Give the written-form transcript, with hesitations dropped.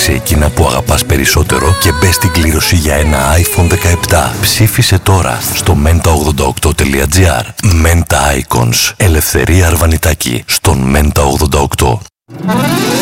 Επέλεξε εκείνα που αγαπάς περισσότερο και μπες στην κλήρωση για ένα iPhone 17. Ψήφισε τώρα στο menta88.gr. Menta Icons. Ελευθερία Αρβανιτάκη στον Menta 88.